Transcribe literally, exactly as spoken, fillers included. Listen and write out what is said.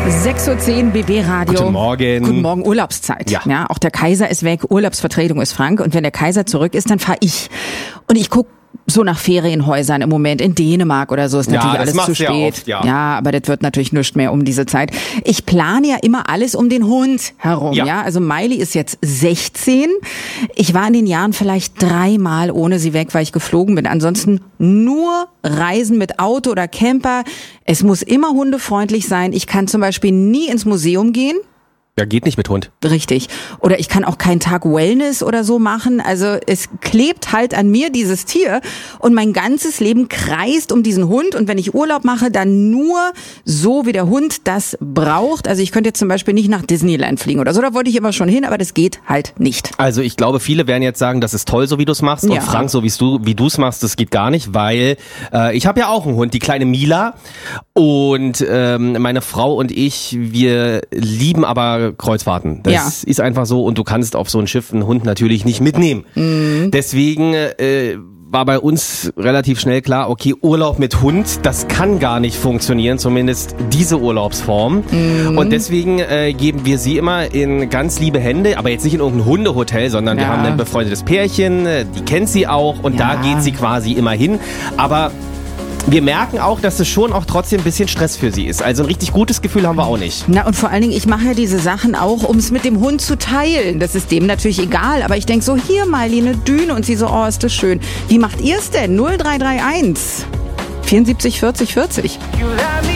sechs Uhr zehn B B Radio. Guten Morgen. Guten Morgen, Urlaubszeit. Ja. ja. Auch der Kaiser ist weg, Urlaubsvertretung ist Frank. Und wenn der Kaiser zurück ist, dann fahre ich. Und ich gucke so nach Ferienhäusern im Moment in Dänemark oder so, ist natürlich ja, das alles zu machst du spät. Ja, oft, ja. ja, aber das wird natürlich nichts mehr um diese Zeit. Ich plane ja immer alles um den Hund herum, ja. Ja. Also Miley ist jetzt sechzehn. Ich war in den Jahren vielleicht dreimal ohne sie weg, weil ich geflogen bin. Ansonsten nur Reisen mit Auto oder Camper. Es muss immer hundefreundlich sein. Ich kann zum Beispiel nie ins Museum gehen. Ja, geht nicht mit Hund. Richtig. Oder ich kann auch keinen Tag Wellness oder so machen. Also es klebt halt an mir, dieses Tier. Und mein ganzes Leben kreist um diesen Hund. Und wenn ich Urlaub mache, dann nur so, wie der Hund das braucht. Also ich könnte jetzt zum Beispiel nicht nach Disneyland fliegen oder so. Da wollte ich immer schon hin, aber das geht halt nicht. Also ich glaube, viele werden jetzt sagen, das ist toll, so wie du es machst. Und Ja. Frank, so wie du wie du es machst, das geht gar nicht, weil äh, ich habe ja auch einen Hund, die kleine Mila. Und ähm, meine Frau und ich, wir lieben aber Kreuzfahrten. Das Ja. ist einfach so. Und du kannst auf so ein Schiff einen Hund natürlich nicht mitnehmen. Mhm. Deswegen äh, war bei uns relativ schnell klar, okay, Urlaub mit Hund, das kann gar nicht funktionieren, zumindest diese Urlaubsform. Mhm. Und deswegen äh, geben wir sie immer in ganz liebe Hände, aber jetzt nicht in irgendein Hundehotel, sondern wir Ja. haben ein befreundetes Pärchen, äh, die kennt sie auch und Ja. da geht sie quasi immer hin. Aber wir merken auch, dass es schon auch trotzdem ein bisschen Stress für sie ist. Also ein richtig gutes Gefühl haben wir auch nicht. Na und vor allen Dingen, ich mache ja diese Sachen auch, um es mit dem Hund zu teilen. Das ist dem natürlich egal, aber ich denke so, hier Miley, eine Düne. Und sie so, oh, ist das schön. Wie macht ihr es denn? null drei drei eins vierundsiebzig vierzig vierzig. You let me